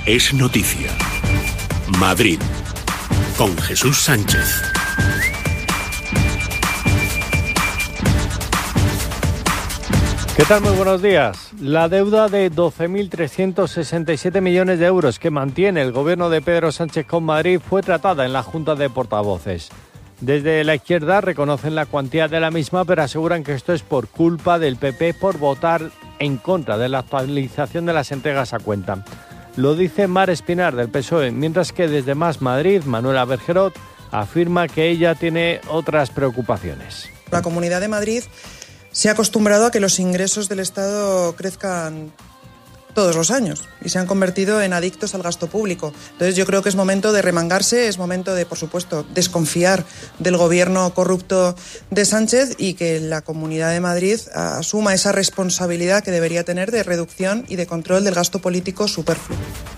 es noticia. Madrid, con Jesús Sánchez. ¿Qué tal? Muy buenos días. La deuda de 12.367 millones de euros que mantiene el gobierno de Pedro Sánchez con Madrid fue tratada en la Junta de Portavoces. Desde la izquierda reconocen la cuantía de la misma, pero aseguran que esto es por culpa del PP por votar en contra de la actualización de las entregas a cuenta. Lo dice Mar Espinar del PSOE, mientras que desde Más Madrid, Manuela Bergerot afirma que ella tiene otras preocupaciones. La Comunidad de Madrid se ha acostumbrado a que los ingresos del Estado crezcan todos los años y se han convertido en adictos al gasto público. Entonces yo creo que es momento de remangarse, es momento de, por supuesto, desconfiar del gobierno corrupto de Sánchez y que la Comunidad de Madrid asuma esa responsabilidad que debería tener de reducción y de control del gasto político superfluo.